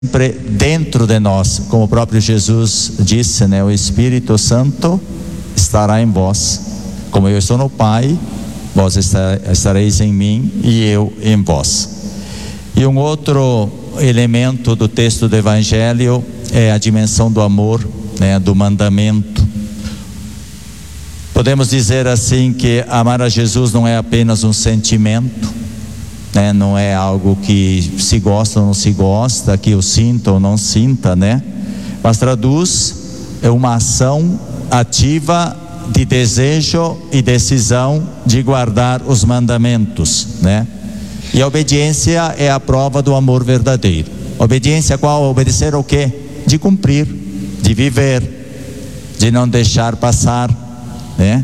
sempre dentro de nós, como o próprio Jesus disse, né? O Espírito Santo estará em vós, como eu estou no Pai, vós estareis em mim e eu em vós. E um outro elemento do texto do Evangelho é a dimensão do amor, né? Do mandamento. Podemos dizer assim que amar a Jesus não é apenas um sentimento, né? Não é algo que se gosta ou não se gosta, que eu sinta ou não sinta, né? Mas traduz uma ação ativa de desejo e decisão de guardar os mandamentos, né? E a obediência é a prova do amor verdadeiro. Obediência qual? Obedecer o quê? De cumprir, de viver, de não deixar passar, né?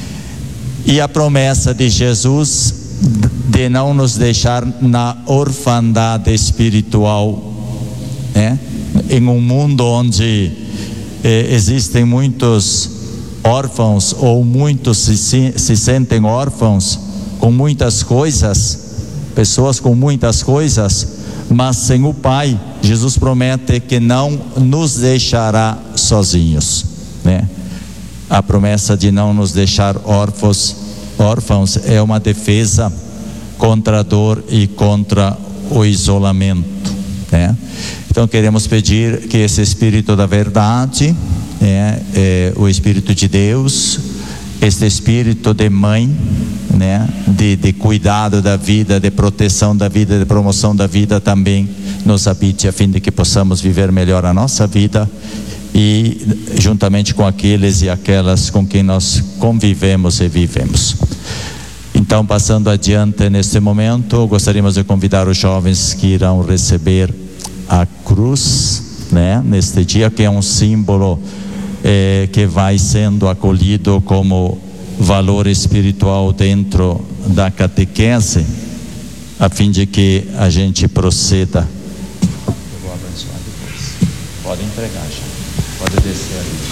E a promessa de Jesus de não nos deixar na orfandade espiritual, né? Em um mundo onde existem muitos órfãos, ou muitos se sentem órfãos com muitas coisas, pessoas com muitas coisas, mas sem o Pai. Jesus promete que não nos deixará sozinhos, né? A promessa de não nos deixar órfãos é uma defesa contra a dor e contra o isolamento, né? Então queremos pedir que esse Espírito da verdade, o Espírito de Deus, este Espírito de mãe, né? De cuidado da vida, de proteção da vida, de promoção da vida, também nos habite, a fim de que possamos viver melhor a nossa vida e juntamente com aqueles e aquelas com quem nós convivemos e vivemos. Então, passando adiante neste momento, gostaríamos de convidar os jovens que irão receber a cruz, né? Neste dia, que é um símbolo que vai sendo acolhido como valor espiritual dentro da catequese, a fim de que a gente proceda. Eu vou abençoar depois. Pode entregar já, pode descer ali.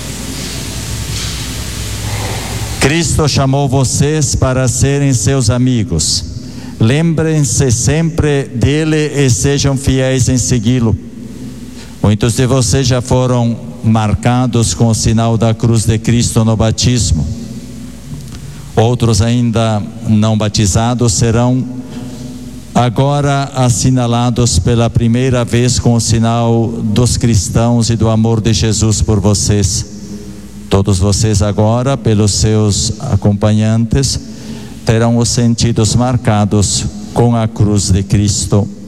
Cristo chamou vocês para serem seus amigos. Lembrem-se sempre dele e sejam fiéis em segui-lo. Muitos de vocês já foram marcados com o sinal da cruz de Cristo no batismo. Outros ainda não batizados serão agora assinalados pela primeira vez com o sinal dos cristãos e do amor de Jesus por vocês. Todos vocês agora, pelos seus acompanhantes, terão os sentidos marcados com a cruz de Cristo.